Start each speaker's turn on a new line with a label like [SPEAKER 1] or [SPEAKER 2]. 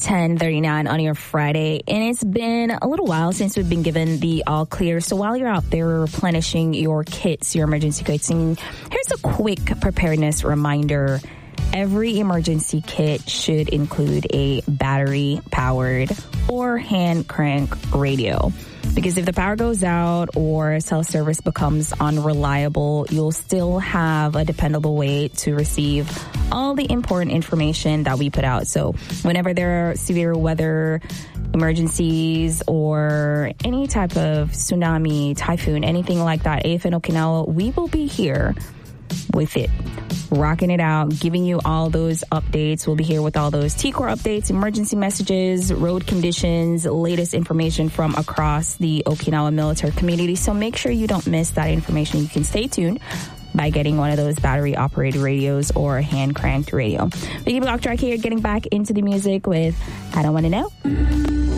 [SPEAKER 1] 10:39 on your Friday, and it's been a little while since we've been given the all clear. So while you're out there replenishing your kits, your emergency kits, and here's a quick preparedness reminder. Every emergency kit should include a battery-powered or hand-crank radio. Because if the power goes out or cell service becomes unreliable, you'll still have a dependable way to receive all the important information that we put out. So whenever there are severe weather emergencies or any type of tsunami, typhoon, anything like that, AFN Okinawa, we will be here with it, rocking it out, giving you all those updates. We'll be here with all those T-Core updates, emergency messages, road conditions, latest information from across the Okinawa military community. So make sure you don't miss that information. You can stay tuned by getting one of those battery-operated radios or a hand-cranked radio. We keep it locked right here, getting back into the music with I Don't Want to Know.